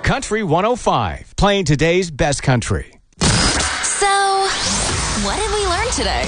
Country 105, playing today's best country. So, what did we learn today?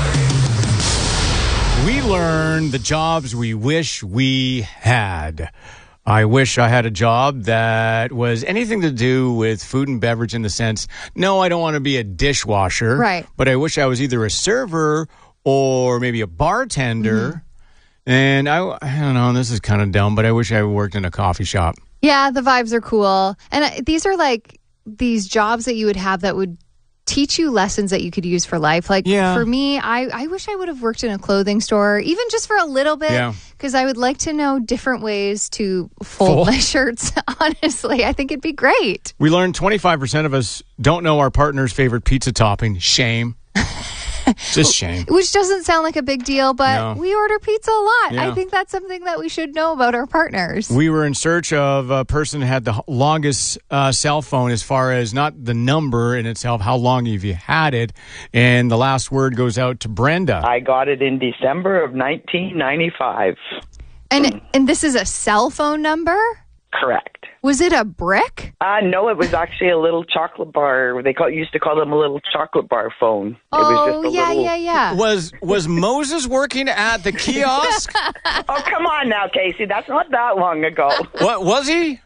We learned the jobs we wish we had. I wish I had a job that was anything to do with food and beverage in the sense, no, I don't want to be a dishwasher. Right. But I wish I was either a server or maybe a bartender. Mm-hmm. And I don't know, this is kind of dumb, but I wish I worked in a coffee shop. Yeah, the vibes are cool. And these are like these jobs that you would have that would teach you lessons that you could use for life. Like for me, I wish I would have worked in a clothing store, even just for a little bit, because I would like to know different ways to fold my shirts. Honestly, I think it'd be great. We learned 25% of us don't know our partner's favorite pizza topping. Shame. Just shame. Which doesn't sound like a big deal, but we order pizza a lot. Yeah. I think that's something that we should know about our partners. We were in search of a person who had the longest cell phone as far as not the number in itself, how long have you had it? And the last word goes out to Brenda. I got it in December of 1995. And this is a cell phone number? Correct. Was it a brick? No, it was actually a little chocolate bar. They used to call them a little chocolate bar phone. Yeah. Was Moses working at the kiosk? Oh, come on now, Casey. That's not that long ago. What was he?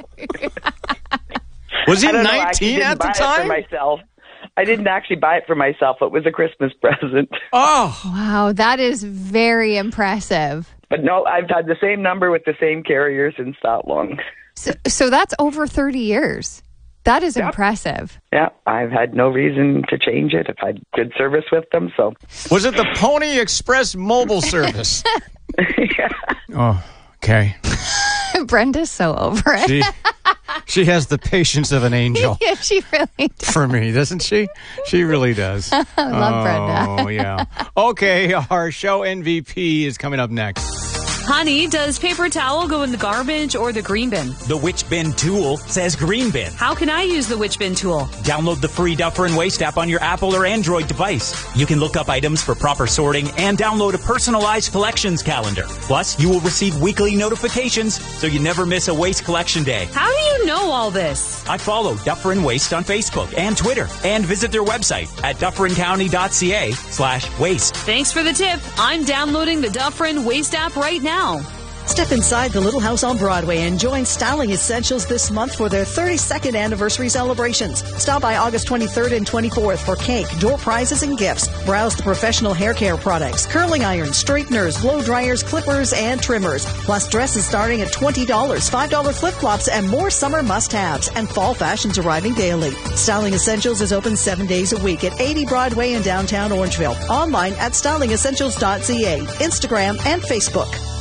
Was he 19 at the time? I didn't actually buy it for myself. It was a Christmas present. Oh. Wow, that is very impressive. But no, I've had the same number with the same carrier since that long. So that's over 30 years. That is impressive. Yeah, I've had no reason to change it. I've had good service with them. So, was it the Pony Express mobile service? Yeah. Oh, okay. Brenda's so over it. She has the patience of an angel. Yeah, she really does. For me, doesn't she? She really does. I love Brenda. Oh, yeah. Okay, our show MVP is coming up next. Honey, does paper towel go in the garbage or the green bin? The Which Bin tool says green bin. How can I use the Which Bin tool? Download the free Duffer & Waste app on your Apple or Android device. You can look up items for proper sorting and download a personalized collections calendar. Plus, you will receive weekly notifications so you never miss a waste collection day. How do you know all this? I follow Duffer & Waste on Facebook and Twitter and visit their website at dufferincounty.ca/waste. Thanks for the tip. I'm downloading the Duffer & Waste app right now. Step inside the Little House on Broadway and join Styling Essentials this month for their 32nd anniversary celebrations. Stop by August 23rd and 24th for cake, door prizes, and gifts. Browse the professional hair care products, curling irons, straighteners, blow dryers, clippers, and trimmers. Plus dresses starting at $20, $5 flip-flops, and more summer must-haves. And fall fashions arriving daily. Styling Essentials is open 7 days a week at 80 Broadway in downtown Orangeville. Online at stylingessentials.ca, Instagram, and Facebook.